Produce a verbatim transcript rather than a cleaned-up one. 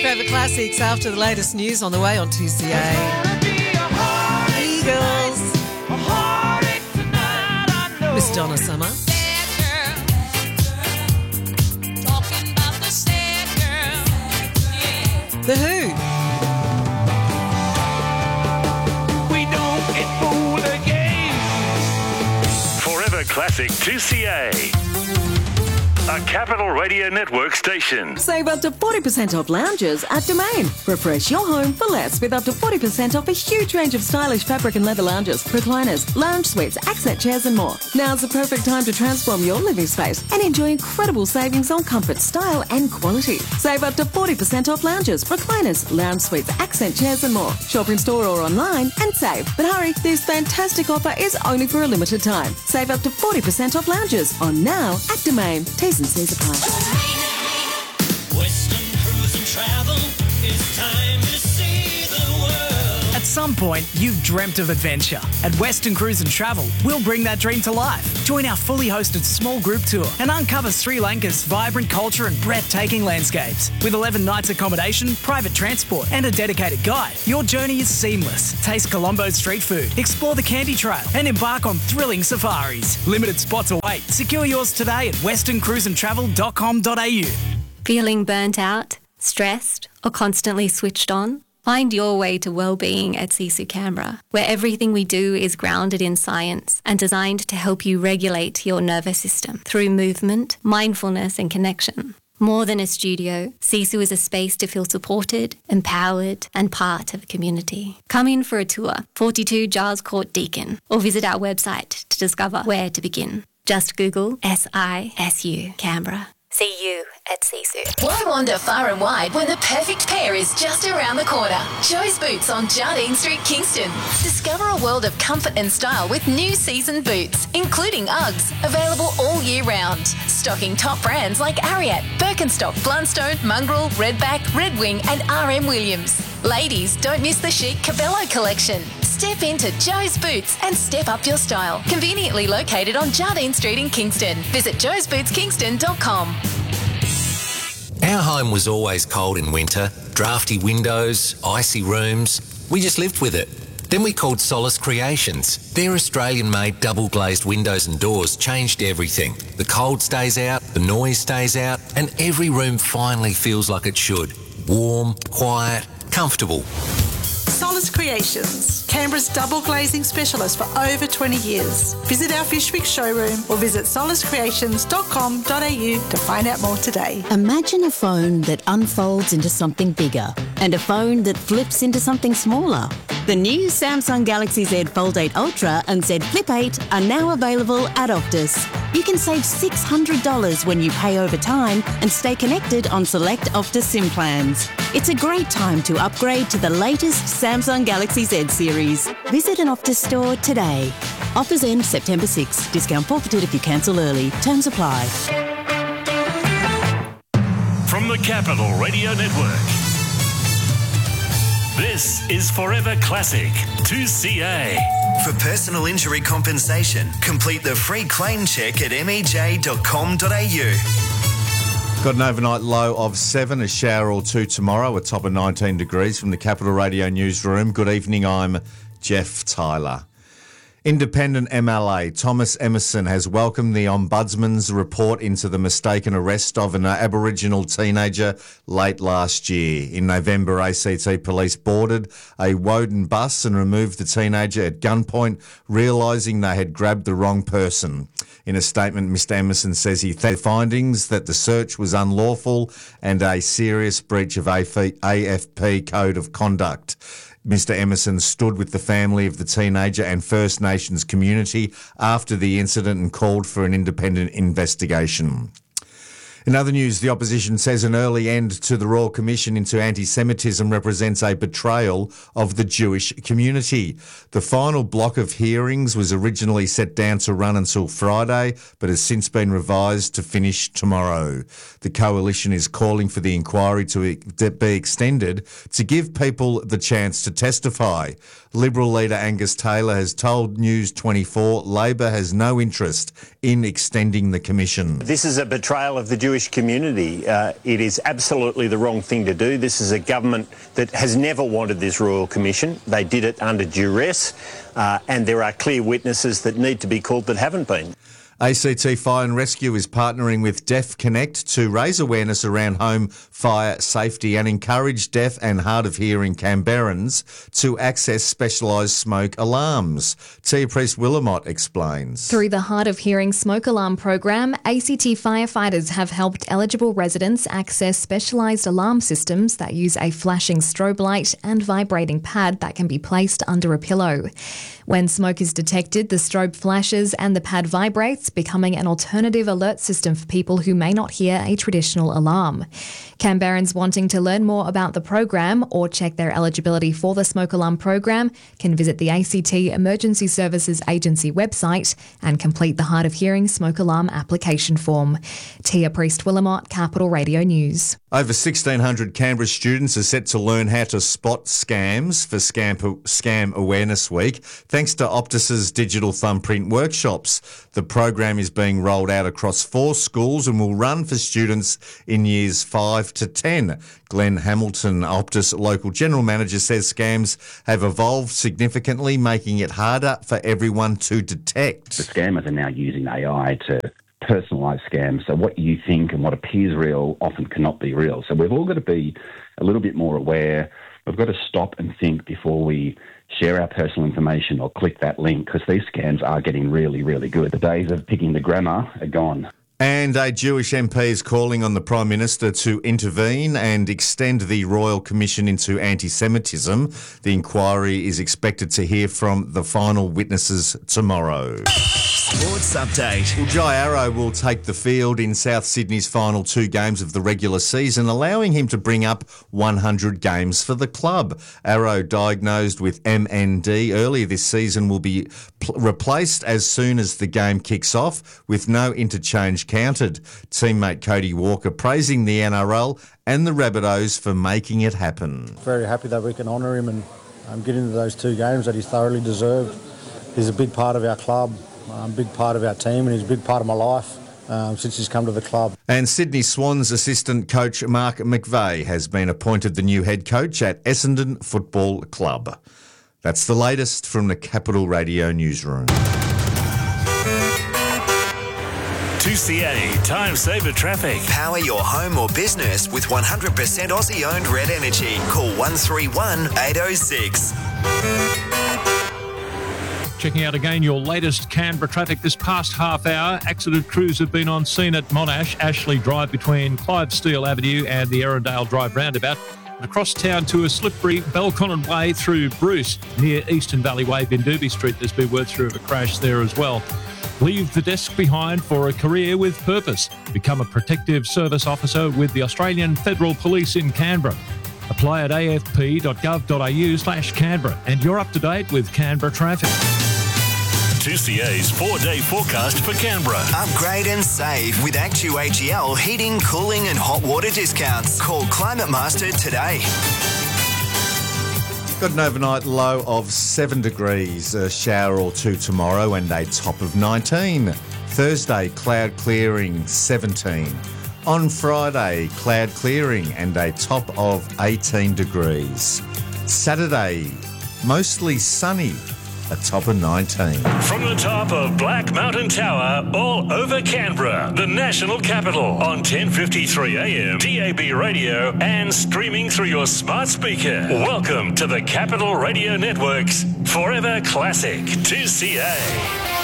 Forever Classics after the latest news on the way on two C A. Eagles. Miss Donna Summer. The Who. We don't get fooled again. Forever Classic two C A. A Capital Radio Network station. Save up to forty percent off lounges at Domain. Refresh your home for less with up to forty percent off a huge range of stylish fabric and leather lounges, recliners, lounge suites, accent chairs and more. Now's the perfect time to transform your living space and enjoy incredible savings on comfort, style and quality. Save up to forty percent off lounges, recliners, lounge suites, accent chairs and more. Shop in store or online and save. But hurry, this fantastic offer is only for a limited time. Save up to forty percent off lounges on now at Domain. T's and C's apply. Western Cruise and Travel, it's time to see the world. At some point, you've dreamt of adventure. At Western Cruise and Travel, we'll bring that dream to life. Join our fully hosted small group tour and uncover Sri Lanka's vibrant culture and breathtaking landscapes. With eleven nights accommodation, private transport and a dedicated guide, your journey is seamless. Taste Colombo's street food, explore the Candy Trail and embark on thrilling safaris. Limited spots await. Secure yours today at western cruise and travel dot com dot a u. Feeling burnt out, stressed or constantly switched on? Find your way to well-being at Sisu Canberra, where everything we do is grounded in science and designed to help you regulate your nervous system through movement, mindfulness and connection. More than a studio, Sisu is a space to feel supported, empowered and part of a community. Come in for a tour, forty-two Giles Court, Deakin, or visit our website to discover where to begin. Just Google S I S U Canberra. See you at Sisu. Why wander far and wide when the perfect pair is just around the corner? Joe's Boots on Jardine Street, Kingston. Discover a world of comfort and style with new season boots, including Uggs, available all year round. Stocking top brands like Ariat, Birkenstock, Blundstone, Mongrel, Redback, Red Wing and R M Williams. Ladies, don't miss the chic Cabello collection. Step into Joe's Boots and step up your style. Conveniently located on Jardine Street in Kingston. Visit joes boots kingston dot com. Our home was always cold in winter, drafty windows, icy rooms. We just lived with it. Then we called Solace Creations. Their Australian-made double-glazed windows and doors changed everything. The cold stays out, the noise stays out, and every room finally feels like it should. Warm, quiet, comfortable. Solace Creations, Canberra's double glazing specialist for over twenty years. Visit our Fishwick showroom or visit solace creations dot com dot a u to find out more today. Imagine a phone that unfolds into something bigger and a phone that flips into something smaller. The new Samsung Galaxy Z Fold eight Ultra and Z Flip eight are now available at Optus. You can save six hundred dollars when you pay over time and stay connected on select Optus SIM plans. It's a great time to upgrade to the latest Samsung Galaxy Z series. Visit an Optus store today. Offers end September sixth. Discount forfeited if you cancel early. Terms apply. From the Capital Radio Network, this is Forever Classic two C A. For personal injury compensation, complete the free claim check at m e j dot com dot a u. Got an overnight low of seven, a shower or two tomorrow, a top of nineteen degrees from the Capital Radio newsroom. Good evening, I'm Jeff Tyler. Independent M L A Thomas Emerson has welcomed the Ombudsman's report into the mistaken arrest of an Aboriginal teenager late last year. In November, A C T police boarded a Woden bus and removed the teenager at gunpoint, realising they had grabbed the wrong person. In a statement, Mister Emerson says he thanked the findings that the search was unlawful and a serious breach of A F P Code of Conduct. Mister Emerson stood with the family of the teenager and First Nations community after the incident and called for an independent investigation. In other news, the opposition says an early end to the Royal Commission into anti-Semitism represents a betrayal of the Jewish community. The final block of hearings was originally set down to run until Friday, but has since been revised to finish tomorrow. The coalition is calling for the inquiry to be extended to give people the chance to testify. Liberal leader Angus Taylor has told News twenty-four Labor has no interest in extending the commission. This is a betrayal of the Jewish Jewish community. Uh, it is absolutely the wrong thing to do. This is a government that has never wanted this Royal Commission. They did it under duress, uh, and there are clear witnesses that need to be called that haven't been. A C T Fire and Rescue is partnering with Deaf Connect to raise awareness around home fire safety and encourage deaf and hard of hearing Canberrans to access specialised smoke alarms. Tia Priest-Willamott explains. Through the Hard of Hearing Smoke Alarm program, A C T firefighters have helped eligible residents access specialised alarm systems that use a flashing strobe light and vibrating pad that can be placed under a pillow. When smoke is detected, the strobe flashes and the pad vibrates, becoming an alternative alert system for people who may not hear a traditional alarm. Canberrans wanting to learn more about the program or check their eligibility for the smoke alarm program can visit the A C T Emergency Services Agency website and complete the Hard of Hearing smoke alarm application form. Tia Priest-Willamott, Capital Radio News. Over sixteen hundred Canberra students are set to learn how to spot scams for Scam, Scam Awareness Week, thanks to Optus's digital thumbprint workshops. The program is being rolled out across four schools and will run for students in years five to ten. Glenn Hamilton, Optus local general manager, says scams have evolved significantly, making it harder for everyone to detect. The scammers are now using A I to personalised scams. So what you think and what appears real often cannot be real. So we've all got to be a little bit more aware. We've got to stop and think before we share our personal information or click that link, because these scams are getting really, really good. The days of picking the grammar are gone. And a Jewish M P is calling on the Prime Minister to intervene and extend the Royal Commission into anti-Semitism. The inquiry is expected to hear from the final witnesses tomorrow. Sports update. Well, Jai Arrow will take the field in South Sydney's final two games of the regular season, allowing him to bring up one hundred games for the club. Arrow, diagnosed with M N D earlier this season, will be pl- replaced as soon as the game kicks off, with no interchange counted. Teammate Cody Walker praising the N R L and the Rabbitohs for making it happen. Very happy that we can honour him and um, get into those two games that he's thoroughly deserved. He's a big part of our club. A um, big part of our team, and he's a big part of my life um, since he's come to the club. And Sydney Swans assistant coach Mark McVeigh has been appointed the new head coach at Essendon Football Club. That's the latest from the Capital Radio newsroom. two C A Time Saver Traffic. Power your home or business with one hundred percent Aussie-owned Red Energy. Call one three one, eight oh six. Checking out again your latest Canberra traffic this past half hour. Accident crews have been on scene at Monash, Ashley Drive between Clydesdale Avenue and the Erindale Drive roundabout. And across town to a slippery Belconnen Way through Bruce near Eastern Valley Way, Bindooby Street. There's been word through of a crash there as well. Leave the desk behind for a career with purpose. Become a protective service officer with the Australian Federal Police in Canberra. Apply at a f p dot gov dot a u slash Canberra and you're up to date with Canberra traffic. two C A's four-day forecast for Canberra. Upgrade and save with Actu H E L heating, cooling and hot water discounts. Call Climate Master today. Got an overnight low of seven degrees, a shower or two tomorrow and a top of nineteen. Thursday, cloud clearing, seventeen. On Friday, cloud clearing and a top of eighteen degrees. Saturday, mostly sunny, a top of nineteen. From the top of Black Mountain Tower, all over Canberra, the national capital, on ten fifty-three A M, D A B radio, and streaming through your smart speaker. Welcome to the Capital Radio Network's Forever Classic two C A.